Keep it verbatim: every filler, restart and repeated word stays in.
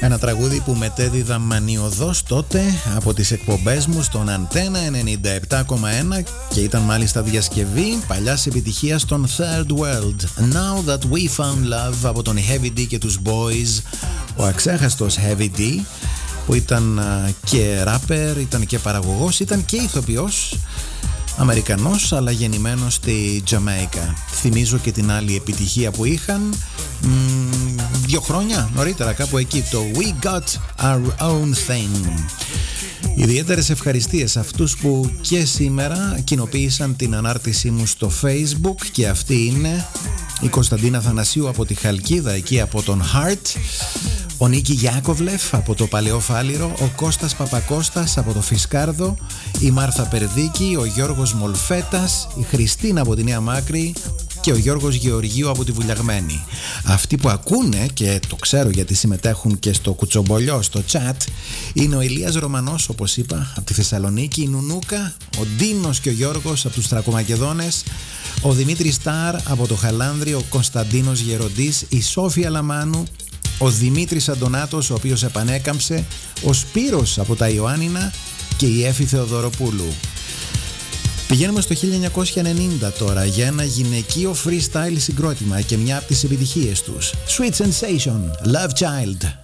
Ένα τραγούδι που μετέδιδα μανιωδώς τότε από τις εκπομπές μου στον Αντένα ενενήντα επτά κόμμα ένα και ήταν μάλιστα διασκευή παλιάς επιτυχίας στον Third World. Now That We Found Love από τον Heavy D και τους Boys. Ο αξέχαστος Heavy D που ήταν και ράπερ, ήταν και παραγωγός, ήταν και ηθοποιός. Αμερικανός αλλά γεννημένος στη Τζαμαϊκά. Θυμίζω και την άλλη επιτυχία που είχαν μ, δύο χρόνια νωρίτερα κάπου εκεί, το We Got Our Own Thing. Ιδιαίτερες ευχαριστίες σε αυτούς που και σήμερα κοινοποίησαν την ανάρτησή μου στο Facebook, και αυτή είναι η Κωνσταντίνα Θανασίου από τη Χαλκίδα, εκεί από τον Heart, ο Νίκη Γιάκοβλεφ από το Παλαιό Φάληρο, ο Κώστας Παπακώστας από το Φισκάρδο, η Μάρθα Περδίκη, ο Γιώργος Μολφέτας, η Χριστίνα από τη Νέα Μάκρη και ο Γιώργος Γεωργίου από τη Βουλιαγμένη. Αυτοί που ακούνε, και το ξέρω γιατί συμμετέχουν και στο κουτσομπολιό, στο chat, είναι ο Ηλίας Ρωμανός, όπως είπα, από τη Θεσσαλονίκη, η Νουνούκα, ο Ντίνος και ο Γιώργος από τους Τρακομακεδόνες, ο Δημήτρης Στάρ από το Χαλάνδρι, ο Κωνσταντίνος Γεροντής, η Σόφια Λαμάνου, ο Δημήτρης Αντωνάτος, ο οποίος επανέκαμψε, ο Σπύρος από τα Ιωάννινα και η Έφη Θεοδωροπούλου. Πηγαίνουμε στο χίλια εννιακόσια ενενήντα τώρα για ένα γυναικείο freestyle συγκρότημα και μια από τις επιτυχίες τους. Sweet Sensation, Love Child.